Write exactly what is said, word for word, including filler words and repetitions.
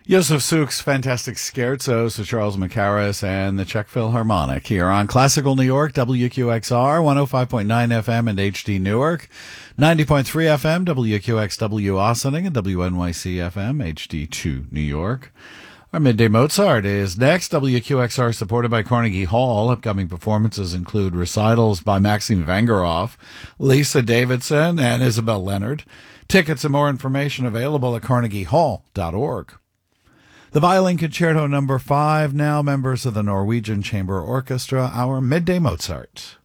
Josef Suk's fantastic scherzo, Sir Charles Macaris, and the Czech Philharmonic here on Classical New York, W Q X R, one oh five point nine F M and H D Newark, ninety point three F M, W Q X W Ossining, and W N Y C F M, H D two New York. Our Midday Mozart is next. W Q X R supported by Carnegie Hall. Upcoming performances include recitals by Maxim Vangeroff, Lisa Davidson, and Isabel Leonard. Tickets and more information available at carnegie hall dot org. The Violin Concerto number five, now members of the Norwegian Chamber Orchestra, our Midday Mozart.